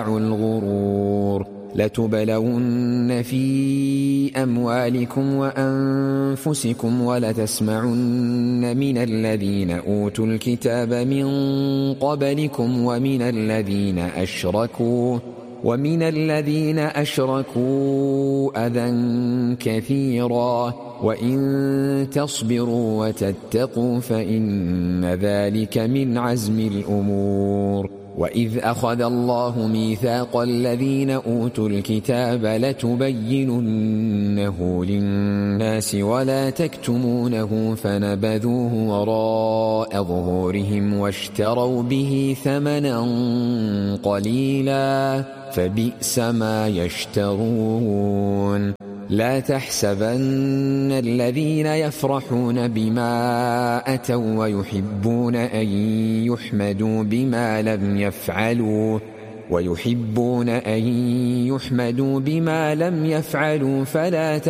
الغرور لتبلون في أموالكم وأنفسكم ولتسمعن من الذين أوتوا الكتاب من قبلكم ومن الذين أشركوا أذى كثيرا وإن تصبروا وتتقوا فإن ذلك من عزم الأمور. وإذ أخذ الله ميثاق الذين أوتوا الكتاب لتبيننه للناس ولا تكتمونه فنبذوه وراء ظهورهم واشتروا به ثمنا قليلا فبئس ما يشترون. لا تحسبن الذين يفرحون بما أتوا ويحبون أن يحمدوا بما لم يفعلوا فلا